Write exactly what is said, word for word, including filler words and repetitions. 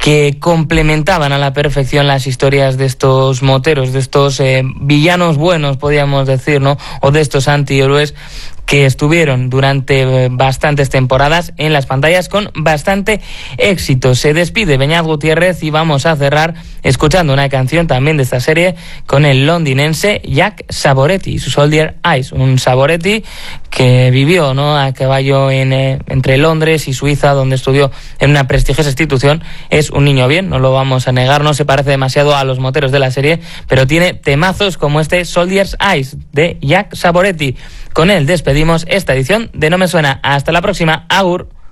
que complementaban a la perfección las historias de estos moteros, de estos eh, villanos buenos, podríamos decir, ¿no? O de estos antihéroes que estuvieron durante bastantes temporadas en las pantallas con bastante éxito. Se despide Beñat Gutiérrez y vamos a cerrar escuchando una canción también de esta serie con el londinense Jack Saboretti, su Soldier Eyes, un Saboretti que vivió, ¿no?, a caballo en, eh, entre Londres y Suiza, donde estudió en una prestigiosa institución. Es un niño bien, no lo vamos a negar, no se parece demasiado a los moteros de la serie, pero tiene temazos como este Soldier's Eyes de Jack Saboretti. Con él despedimos esta edición de No Me Suena. Hasta la próxima. Agur.